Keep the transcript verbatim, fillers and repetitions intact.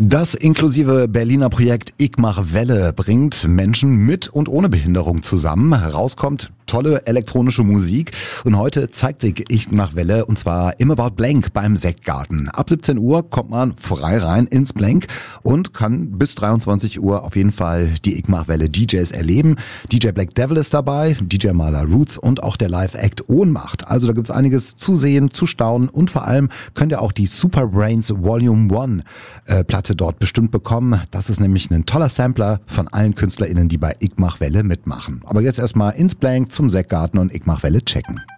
Das inklusive Berliner Projekt Ich mach Welle bringt Menschen mit und ohne Behinderung zusammen. Herauskommt tolle elektronische Musik und heute zeigt sich Ich mach Welle und zwar im About Blank beim Sektgarten. Ab siebzehn Uhr kommt man frei rein ins Blank und kann bis dreiundzwanzig Uhr auf jeden Fall die Ich mach Welle D Js erleben. D J Black Devil ist dabei, D J Maler Roots und auch der Live-Act Ohnmacht. Also da gibt's einiges zu sehen, zu staunen und vor allem könnt ihr auch die Super Brains Volume One äh, Platte dort bestimmt bekommen. Das ist nämlich ein toller Sampler von allen KünstlerInnen, die bei Ich mach Welle mitmachen. Aber jetzt erstmal ins Blank zum Sektgarten und Ich mach Welle checken.